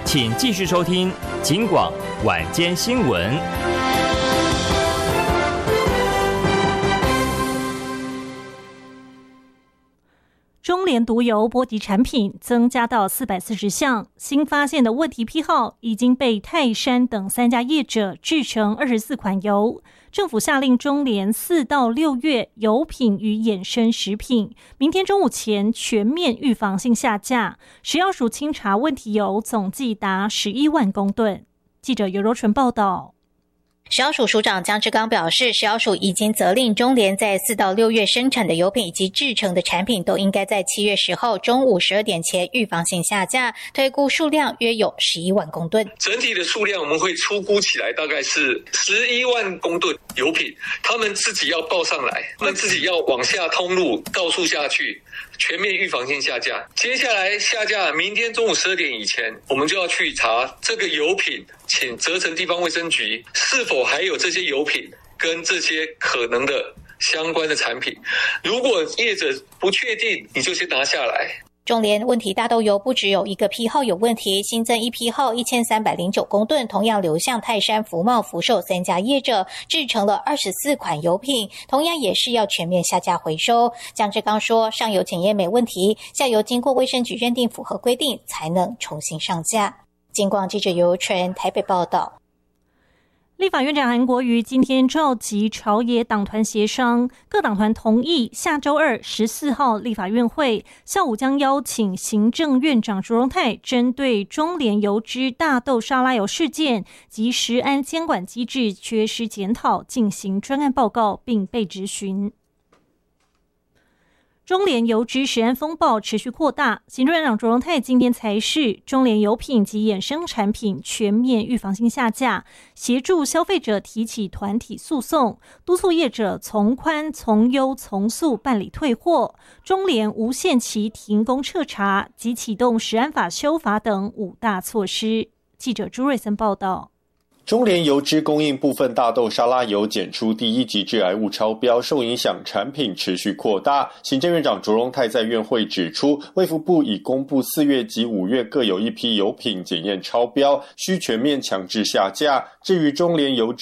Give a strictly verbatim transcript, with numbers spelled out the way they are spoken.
请继续收听警广晚间新闻。 中联毒油波及产品增加到四百四十项，新发现的问题批号已经被泰山等三家业者制成二十四款油。政府下令中联四到六月油品与衍生食品，明天中午前全面预防性下架。食药署清查问题油总计达十一万公吨。记者尤柔纯报道。 食药署署长江志刚表示，食药署已经责令中联在四到六月生产的油品以及制成的产品都应该在七月十号中午十二点前预防性下架，推估数量约有十一万公吨。 整体的数量我们会初估起来大概是十一万公吨油品，他们自己要报上来，他们自己要往下通路告诉下去，全面预防性下架。接下来下架，明天中午十二点以前，我们就要去查这个油品，请责成地方卫生局是否还有这些油品跟这些可能的相关的产品。如果业者不确定，你就先拿下来。 中联问题大豆油不只有一个批号有问题，新增一批号一千三百零九公吨，同样流向泰山、福茂、福寿三家业者，制成了二十四款油品，同样也是要全面下架回收。江志刚说，上游检验没问题，下游经过卫生局认定符合规定，才能重新上架。警广记者尤纯台北报道。 立法院长韩国瑜今天召集朝野党团协商，各党团同意下周二十四号立法院会下午将邀请行政院长卓荣泰针对中联油脂大豆沙拉油事件及食安监管机制缺失检讨进行专案报告，并被质询。中联油脂食安风暴持续扩大，行政院长卓荣泰今天裁示，中联油品及衍生产品全面预防性下架，协助消费者提起团体诉讼，督促业者从宽、从优、从速办理退货。中联无限期停工彻查及启动食安法修法等五大措施。记者朱瑞森报道。 中联油脂供应部分大豆沙拉油检出第一级致癌物超标，受影响产品持续扩大。行政院长卓荣泰在院会指出，卫福部已公布四月及五月各有一批油品检验超标，需全面强制下架。至于中联油脂